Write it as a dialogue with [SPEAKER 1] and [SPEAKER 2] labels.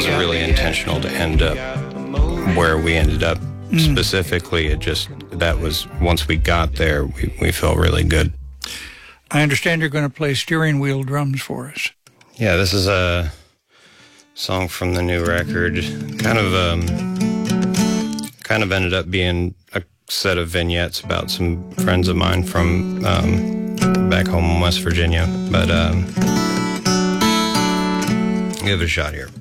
[SPEAKER 1] wasn't really intentional to end up where we ended up. Specifically, it just, that was, once we got there, we felt really good.
[SPEAKER 2] I understand you're going to play steering wheel drums for us.
[SPEAKER 1] Yeah, this is a song from the new record. Kind of ended up being a set of vignettes about some friends of mine from back home in West Virginia. But give it a shot here.